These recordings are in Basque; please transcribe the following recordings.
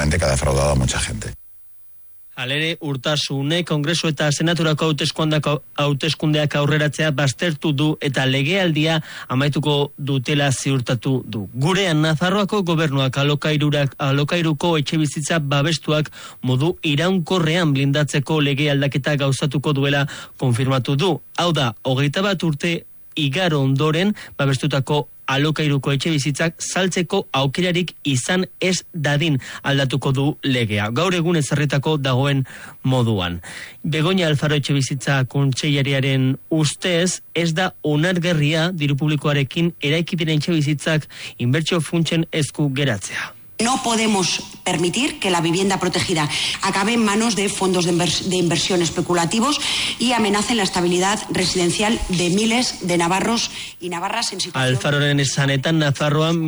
efectivamente que ha defraudado a mucha gente. Halere, Urtasune Kongresu eta Senaturako hauteskundeak aurreratzea baztertu du eta legealdia amaituko dutela ziurtatu du. Gurean, Nafarroako gobernuak alokairuko etxebizitza babestuak modu iraunkorrean blindatzeko lege aldaketa gauzatuko duela konfirmatu du. Hau da, 21 urte igaro ondoren babestutako alokairuko etxebizitzak saltzeko aukerarik izan ez dadin aldatuko du legea. Gaur egun ezarritako dagoen moduan. Begoña Alfaro etxebizitza kontseilariaren ustez, ez da onargarria diru publikoarekin eraiki diren etxebizitzak inbertsio funtsen esku geratzea. No podemos permitir que la vivienda protegida acabe en manos de fondos de inversión especulativos y amenacen la estabilidad residencial de miles de navarros y navarras en situación... Alfaroren esanetan, Nafarroan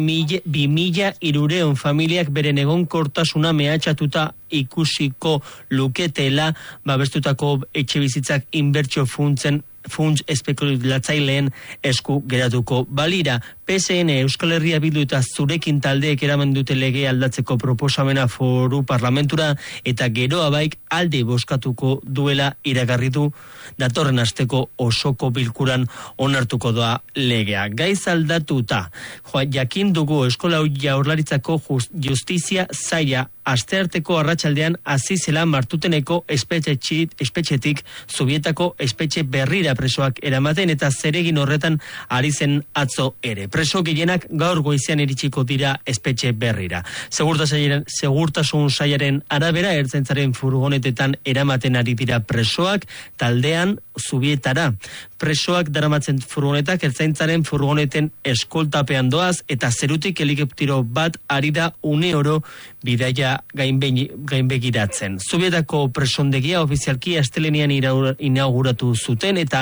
2.300 familiak beren egonkortasuna mehatxatuta ikusiko luketela babestutako etxebizitzak inbertsio funts espekulatzaileen esku geratuko balira. PSN, Euskal Herria Bildu eta Zurekin taldeek eraman dute lege aldatzeko proposamena foru parlamentura eta geroa baik alde bozkatuko duela iragarri du datorren asteko osoko bilkuran onartuko doa legea. Gaiz aldatuta, jakin dugu Eskola Jaurlaritzako Justizia Saila astearteko arratsaldean hasi zela Martuteneko espetxetik Zubietako espetxe berrira presoak eramaten eta zeregin horretan ari zen atzo ere. Preso gehienak gaur goizean iritsiko dira espetxe berrira. Segurtasun sailaren arabera ertzaintzaren furgonetetan eramaten ari dira presoak taldean Zubietara. Presoak daramatzen furgonetak ertzaintzaren furgoneten eskoltapean doaz eta zerutik helikoptero bat ari da une oro bidaia gainbegiratzen. Zubietako presondegia ofizialki astelenian inauguratu zuten eta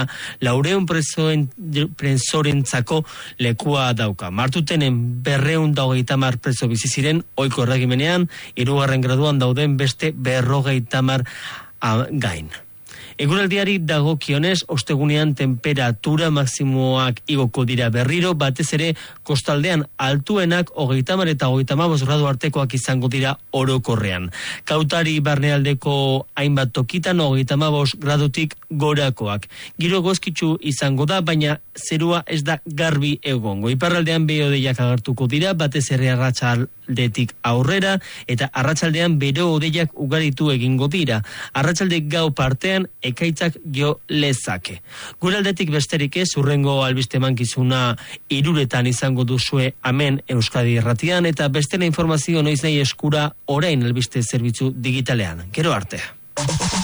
400 presorentzako lekua dauka. Martutenen 230 preso bizi ziren ohiko erregimenean, 3. graduan dauden beste 230 gain. Eguraldiari dagokionez, ostegunean temperatura maksimoak igoko dira berriro, batez ere kostaldean altuenak 30 eta 35 gradu artekoak izango dira orokorrean. Kautari barnealdeko hainbat tokitan 35 gradutik gorakoak. Giro eguzkitsu izango da, baina zerua ez da garbi egongo. Iparraldean bero-hodeiak agertuko dira, batez ere arratsaldetik aurrera, eta arratsaldean bero-hodeiak ugaritu egingo dira. Arratsalde gau partean ekaitzak jo lezake. Gure aldetik besterik ez, hurrengo albiste emankizuna 3:00 izango duzue hemen Euskadi Irratian, eta bestela informazio noiz nahi eskura orain albiste zerbitzu digitalean. Gero arte.